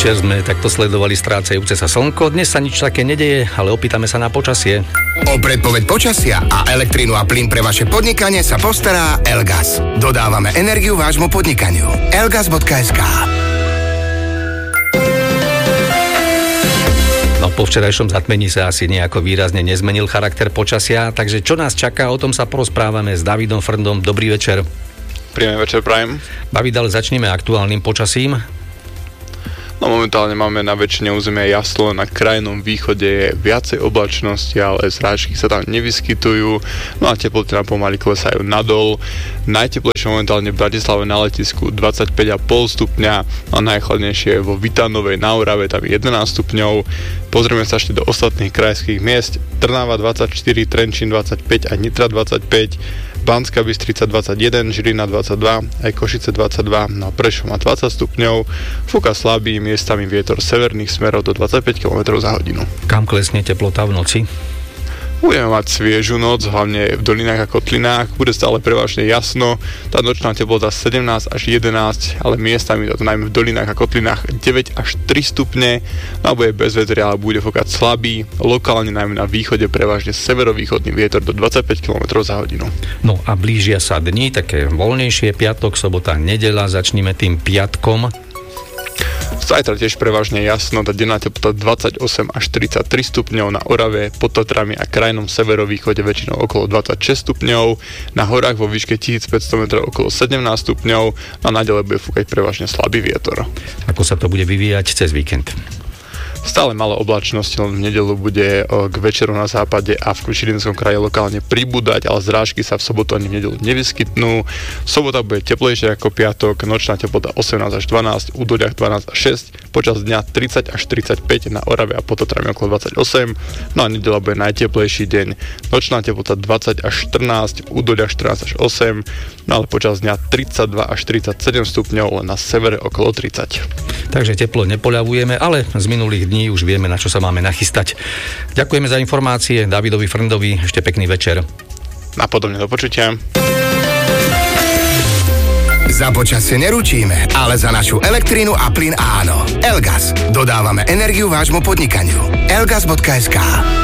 večer sme takto sledovali strácajúce sa slnko. Dnes sa nič také nedeje, ale opýtame sa na počasie. O predpoveď počasia a elektrínu a plyn pre vaše podnikanie sa postará Elgas. Dodávame energiu vášmu podnikaniu. Elgas.sk. No, po včerajšom zatmení sa asi nejako výrazne nezmenil charakter počasia, takže čo nás čaká, o tom sa porozprávame s Davidom Frndom. Dobrý večer. Príjemný večer, prajem. David, ale začneme aktuálnym počasím. No momentálne máme na väčšine územia jaslo, na krajnom východe je viacej oblačnosti, ale zrážky sa tam nevyskytujú, no a teploty nám pomaly klesajú nadol. Najteplejšie momentálne v Bratislave na letisku 25,5 stupňa a najchladnejšie vo Vitanovej na Orave, tam 11 stupňov. Pozrieme sa ešte do ostatných krajských miest. Trnava 24, Trenčín 25 a Nitra 25, Banská Bystrica 21, Žilina 22, aj Košice 22, no a Prešov má 20 stupňov, fúka slabý, miestami vietor severných smerov do 25 km za hodinu. Kam klesne teplota v noci? Budeme mať sviežu noc, hlavne v dolinách a kotlinách, bude stále prevažne jasno, tá nočná teplota 17 až 11, ale miestami, to najmä v dolinách a kotlinách 9 až 3 stupne, no a bude bez vetria, ale bude fúkať slabý, lokálne najmä na východe prevažne severovýchodný vietor do 25 km za hodinu. No a blížia sa dni, také voľnejšie, piatok, sobota, nedeľa, začneme tým piatkom. Zajtra tiež prevažne jasno, tá denná teplota 28 až 33 stupňov, na Orave, pod Tatrami a krajnom severovýchode väčšinou okolo 26 stupňov, na horách vo výške 1500 metrov okolo 17 stupňov a naďalej bude fúkať prevažne slabý vietor. Ako sa to bude vyvíjať cez víkend? Stále malo oblačnosti, len v nedeľu bude k večeru na západe a v Žilinskom kraji lokálne pribúdať, ale zrážky sa v sobotu ani v nedeľu nevyskytnú. Sobota bude teplejšia ako piatok, nočná teplota 18 až 12, v Údoliach 12 až 6, počas dňa 30 až 35, na Orave a pod Tatrami okolo 28, no a nedeľa bude najteplejší deň. Nočná teplota 20 až 14, v Údoliach 14 až 8, no ale počas dňa 32 až 37 stupňov, len na severe okolo 30. Takže teplo nepoľavujeme, ale z minulých dní už vieme, na čo sa máme nachystať. Ďakujeme za informácie Davidovi Frndovi, ešte pekný večer. Napodobne do počutia. Za počasie neručíme, ale za našu elektrínu a plyn áno. Elgas. Dodávame energiu vášmu podnikaniu. Elgas.sk.